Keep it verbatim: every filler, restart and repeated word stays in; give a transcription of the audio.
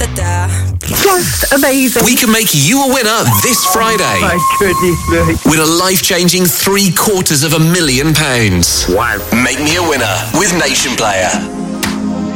Just amazing. We can make you a winner this Friday. My goodness me. Win a life-changing three quarters of a million pounds. Wow. Make me a winner with Nation Player.